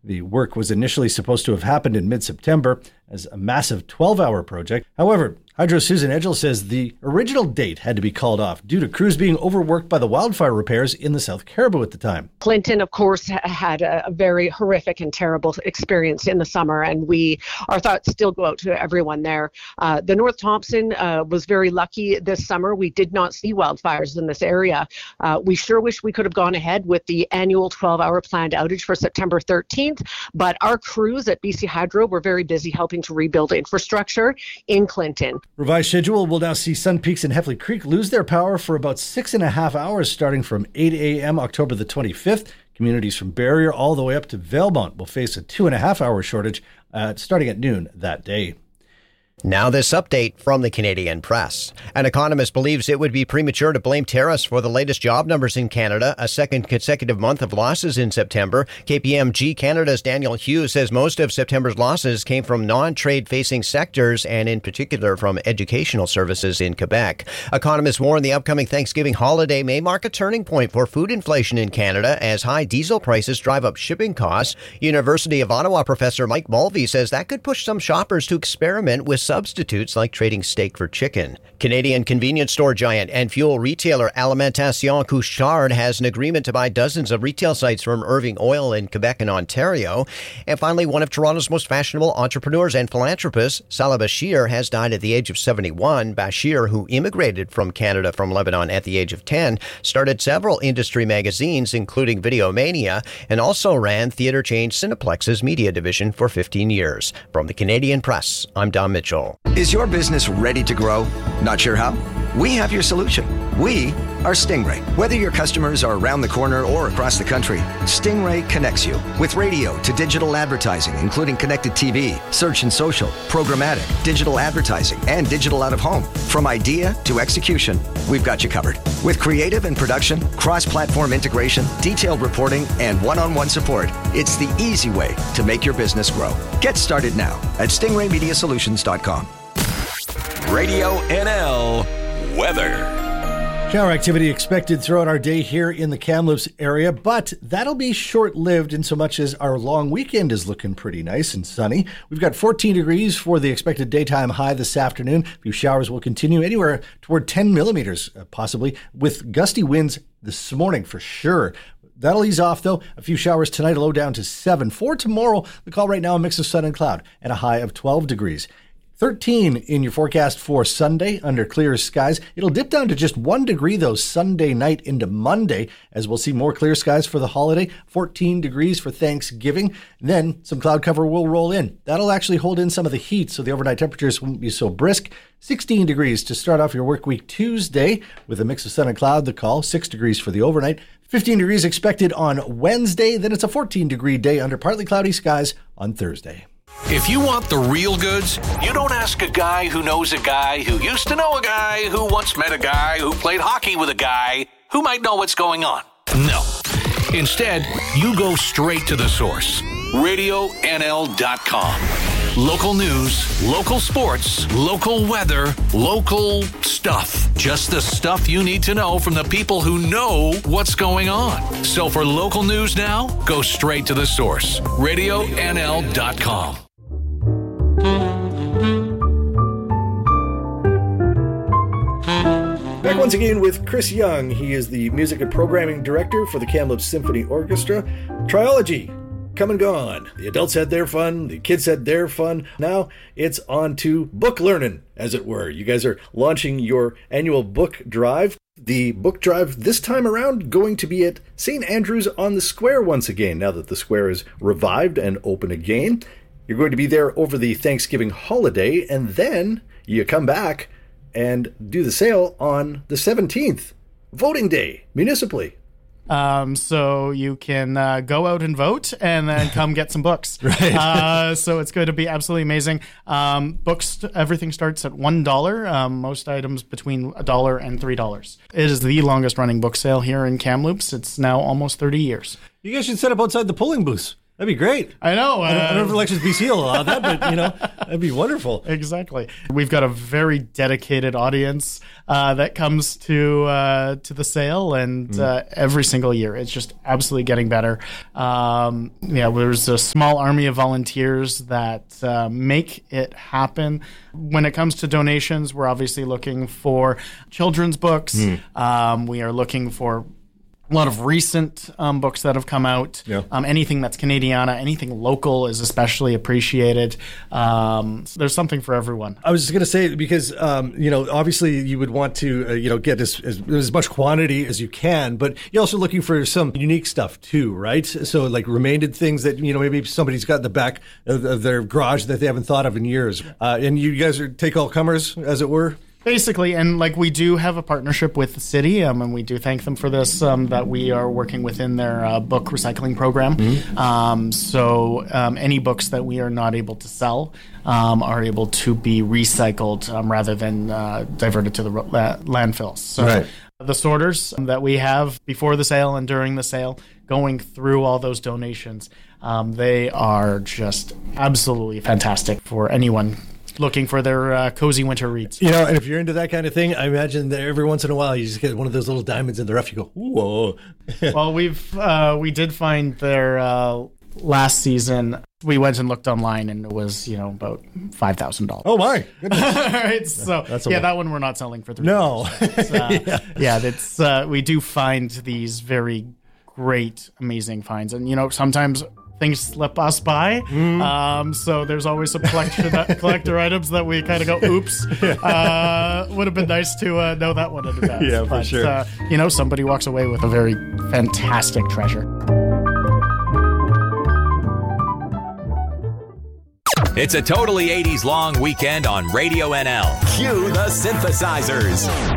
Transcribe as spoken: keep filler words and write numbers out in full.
The work was initially supposed to have happened in mid-September as a massive twelve-hour project. However, Hydro's Susan Edgell says the original date had to be called off due to crews being overworked by the wildfire repairs in the South Caribou at the time. Clinton, of course, had a very horrific and terrible experience in the summer, and we our thoughts still go out to everyone there. Uh, the North Thompson uh, was very lucky this summer. We did not see wildfires in this area. Uh, we sure wish we could have gone ahead with the annual twelve-hour planned outage for September thirteenth, but our crews at B C Hydro were very busy helping to rebuild infrastructure in Clinton. Revised schedule will now see Sun Peaks and Heffley Creek lose their power for about six and a half hours starting from eight a.m. October the twenty-fifth. Communities from Barrier all the way up to Valemount will face a two and a half hour shortage uh, starting at noon that day. Now this update from the Canadian Press. An economist believes it would be premature to blame tariffs for the latest job numbers in Canada, a second consecutive month of losses in September. K P M G Canada's Daniel Hughes says most of September's losses came from non-trade facing sectors and in particular from educational services in Quebec. Economists warn the upcoming Thanksgiving holiday may mark a turning point for food inflation in Canada as high diesel prices drive up shipping costs. University of Ottawa professor Mike Mulvey says that could push some shoppers to experiment with substitutes like trading steak for chicken. Canadian convenience store giant and fuel retailer Alimentation Couche-Tard has an agreement to buy dozens of retail sites from Irving Oil in Quebec and Ontario. And finally, one of Toronto's most fashionable entrepreneurs and philanthropists, Salah Bashir, has died at the age of seventy-one. Bashir, who immigrated from Canada from Lebanon at the age of ten, started several industry magazines, including Videomania, and also ran theater chain Cineplex's media division for fifteen years. From the Canadian Press, I'm Don Mitchell. Is your business ready to grow? Not sure how? We have your solution. We are Stingray. Whether your customers are around the corner or across the country, Stingray connects you with radio to digital advertising, including connected T V, search and social, programmatic, digital advertising, and digital out-of-home. From idea to execution, we've got you covered. With creative and production, cross-platform integration, detailed reporting, and one-on-one support, it's the easy way to make your business grow. Get started now at stingray media solutions dot com. Radio N L weather. Shower activity expected throughout our day here in the Kamloops area, but that'll be short-lived in so much as our long weekend is looking pretty nice and sunny. We've got fourteen degrees for the expected daytime high this afternoon. A few showers will continue anywhere toward ten millimeters, uh, possibly, with gusty winds this morning for sure. That'll ease off, though. A few showers tonight, a low down to seven. For tomorrow, the call right now, a mix of sun and cloud and a high of twelve degrees. thirteen in your forecast for Sunday under clear skies. It'll dip down to just one degree, though, Sunday night into Monday, as we'll see more clear skies for the holiday. fourteen degrees for Thanksgiving. Then some cloud cover will roll in. That'll actually hold in some of the heat, so the overnight temperatures won't be so brisk. sixteen degrees to start off your work week Tuesday with a mix of sun and cloud, the call. six degrees for the overnight. fifteen degrees expected on Wednesday. Then it's a fourteen degree day under partly cloudy skies on Thursday. If you want the real goods, you don't ask a guy who knows a guy who used to know a guy who once met a guy who played hockey with a guy who might know what's going on. No. Instead, you go straight to the source. radio N L dot com. Local news, local sports, local weather, local stuff. Just the stuff you need to know from the people who know what's going on. So for local news now, go straight to the source. radio N L dot com. Back once again with Chris Young. He is the music and programming director for the Kamloops Symphony Orchestra. Triology, come and gone. The adults had their fun, the kids had their fun. Now it's on to book learning, as it were. You guys are launching your annual book drive. The book drive this time around going to be at Saint Andrew's on the Square once again, now that the Square is revived and open again. You're going to be there over the Thanksgiving holiday, and then you come back and do the sale on the seventeenth, voting day, municipally. Um, so you can uh, go out and vote and then come get some books. Right. uh, so it's going to be absolutely amazing. Um, books, everything starts at one dollar. Um, most items between a dollar and three dollars. It is the longest running book sale here in Kamloops. It's now almost thirty years. You guys should set up outside the polling booths. That'd be great. I know. Uh, I, don't, I don't know if Elections B C will allow that, but, you know, that'd be wonderful. Exactly. We've got a very dedicated audience uh, that comes to uh, to the sale, and mm. uh, every single year it's just absolutely getting better. Um, yeah, there's a small army of volunteers that uh, make it happen. When it comes to donations, we're obviously looking for children's books. Mm. Um, we are looking for a lot of recent um, books that have come out. Yeah. Um, anything that's Canadiana, anything local is especially appreciated. Um, so there's something for everyone. I was just going to say, because, um, you know, obviously you would want to, uh, you know, get as, as, as much quantity as you can, but you're also looking for some unique stuff too, right? So like remained things that, you know, maybe somebody's got in the back of, of their garage that they haven't thought of in years. Uh, and you guys are take all comers, as it were? Basically, and like we do have a partnership with the city, um, and we do thank them for this, um, that we are working within their uh, book recycling program. Mm-hmm. Um, so um, any books that we are not able to sell um, are able to be recycled um, rather than uh, diverted to the ro- la- landfills. So right. The sorters that we have before the sale and during the sale, going through all those donations, um, they are just absolutely fantastic for anyone looking for their uh, cozy winter reads. You know, and if you're into that kind of thing, I imagine that every once in a while you just get one of those little diamonds in the rough. You go, whoa. Well, we've uh, we did find their uh, last season. We went and looked online, and it was, you know, about five thousand dollars. Oh my goodness! Right, so that's a yeah, lot. That one we're not selling for three. No, uh, yeah, yeah, that's uh, we do find these very great, amazing finds, and you know, sometimes things slip us by. Mm. Um, so there's always some collector, that, collector items that we kind of go, oops. Uh, would have been nice to uh, know that one in advance. Yeah, for but, sure. Uh, you know, somebody walks away with a very fantastic treasure. It's a totally eighties long weekend on Radio N L. Cue the synthesizers.